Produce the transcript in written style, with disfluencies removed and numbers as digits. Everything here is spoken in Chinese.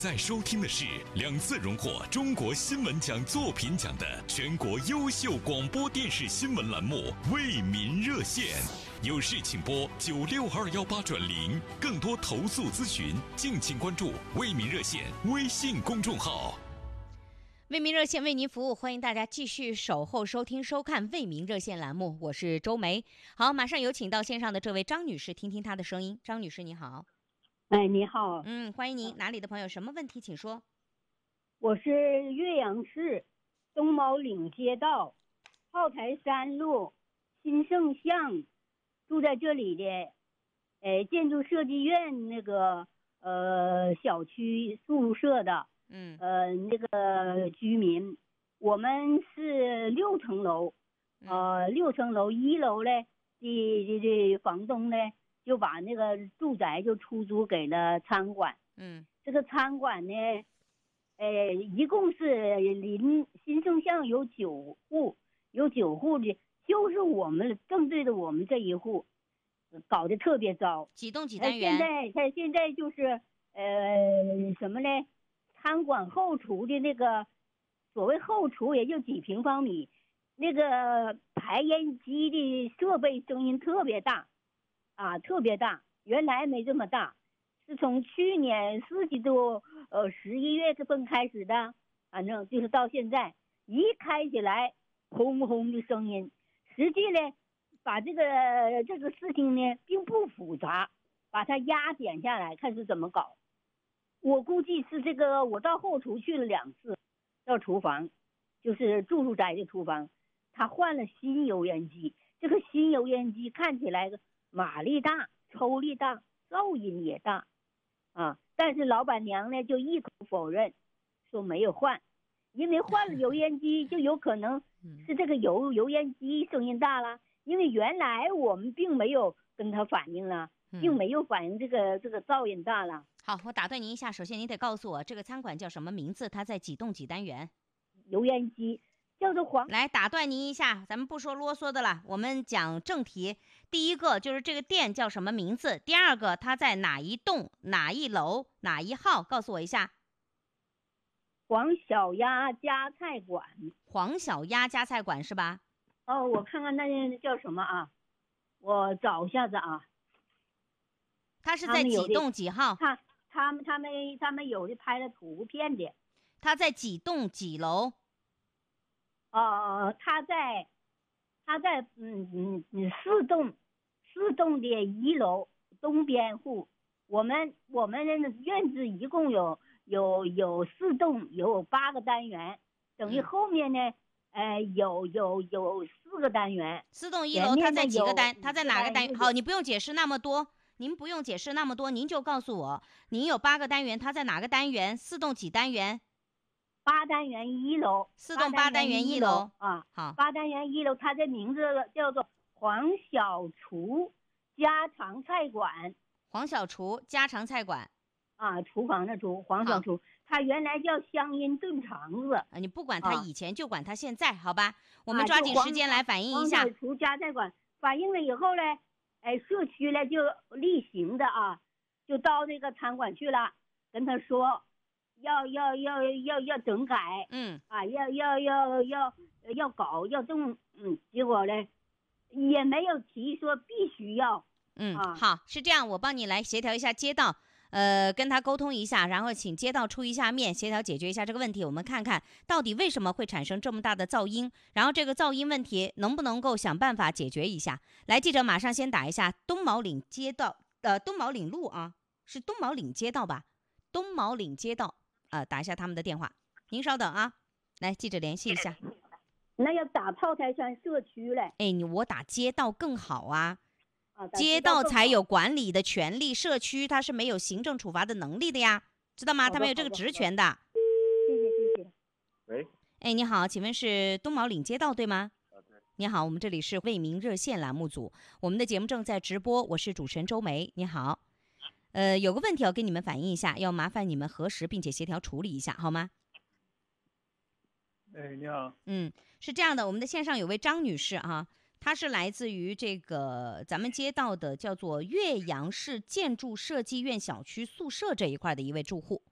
在收听的是2次荣获中国新闻奖作品奖的全国优秀广播电视新闻栏目《为民热线》，有事请拨96218转0，更多投诉咨询，敬请关注“为民热线”微信公众号。 为民热线为您服务，欢迎大家继续守候收听收看为民热线栏目，我是周梅。好，马上有请到线上的这位张女士，听听她的声音。张女士你好。 哎，你好。 欢迎您，哪里的朋友，什么问题请说。 我是岳阳市东毛岭街道炮台山路新盛巷住在这里的建筑设计院那个小区宿舍的那个居民。我们是6层楼，6层楼1楼嘞的房东呢就把那个住宅就出租给了餐馆。这个餐馆呢一共是新盛巷有9户，的就是我们正对着我们这一户，搞得特别糟。 几栋几单元？ 现在就是什么呢？餐馆后厨的那个所谓后厨也就几平方米，那个排烟机的设备声音特别大特别大，原来没这么大，是从去年4季度11月份开始的，反正就是到现在一开起来轰轰的声音。实际呢把这个事情呢并不复杂，把它压减下来看是怎么搞。我估计是这个，我到后厨去了2次，到厨房就是住宅的厨房，他换了新油烟机。这个新油烟机看起来马力大，抽力大，噪音也大但是老板娘呢就一口否认，说没有换，因为换了油烟机就有可能是这个油烟机声音大了，因为原来我们并没有跟他反映了，并没有反映这个噪音大了。 好，我打断您一下，首先您得告诉我这个餐馆叫什么名字，它在几栋几单元？ 油烟机叫做来打断您一下，咱们不说啰嗦的了，我们讲正题。第一个就是这个店叫什么名字，第二个它在哪一栋哪一楼哪一号，告诉我一下。 黄小鸭家菜馆。 黄小鸭家菜馆是吧？ 我看看那叫什么我找一下子它是在几栋几号？ 他们有的拍了图片的。 它在几栋几楼？ 他在4栋的1楼东边户。我们院子一共有4栋，有8个单元，等于后面呢有4个单元。 4栋1楼它在几个单？它在哪个单元？好，你不用解释那么多，您不用解释那么多，您就告诉我，您有8个单元，它在哪个单元？4栋几单元 ？8单元1楼。 4栋8单元1楼好，8单元1楼，它的名字叫做黄小厨家常菜馆。 黄小厨家常菜馆厨房的厨，黄小厨，它原来叫湘阴炖肠子。 你不管它以前，就管它现在，好吧？我们抓紧时间来反映一下。 黄小厨家菜馆反映了以后呢，社区呢就例行的就到这个餐馆去了，跟他说要整改，要搞要动，结果呢也没有提说必须要。 好，是这样，我帮你来协调一下街道，跟他沟通一下，然后请街道出一下面，协调解决一下这个问题。我们看看到底为什么会产生这么大的噪音，然后这个噪音问题能不能够想办法解决一下。来，记者马上先打一下东毛岭街道东毛岭路是东毛岭街道吧？东毛岭街道打一下他们的电话，您稍等来，记者联系一下。 那要打炮台山社区嘞？ 我打街道更好街道才有管理的权利，社区它是没有行政处罚的能力的呀，知道吗？他没有这个职权的。 谢谢。 喂。 你好，请问是东毛岭街道对吗？ 对。 你好，我们这里是为民热线栏目组，我们的节目正在直播，我是主持人周梅。你好，有个问题要跟你们反映一下，要麻烦你们核实并且协调处理一下，好吗？ 你好。 是这样的，我们的线上有位张女士她是来自于这个咱们街道的叫做岳阳市建筑设计院小区宿舍这一块的一位住户。